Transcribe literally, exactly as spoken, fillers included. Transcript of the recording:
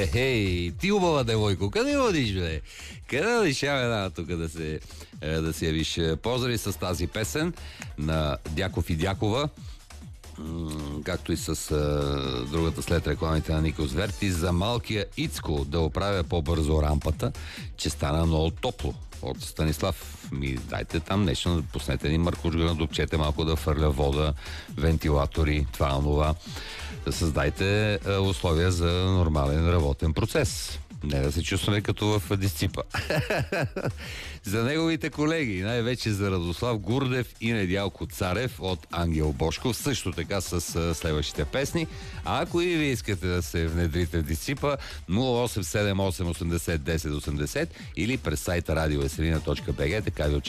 Ехей, ти убава девойко, къде водиш, бе? Къде водиш, ами тук да се, да се явиш? Поздрави с тази песен на Дяков и Дякова, както и с а, другата след рекламите на Никос Верти, за малкия Ицко да оправя по-бързо рампата, че стана много топло. От Станислав, ми дайте там нещо, пуснете ни маркушга на дупчете, малко да фърля вода, вентилатори, това, онова. Да създайте а, условия за нормален работен процес. Не да се чувстваме като в дисципа. За неговите колеги, най-вече за Радослав Гурдев и Недялко Царев от Ангел Бошков, също така с а, следващите песни. А ако и вие искате да се внедрите в дисципа, нула осем седем осем осемдесет десет осемдесет или през сайта радио веселина точка бг, така ви очаква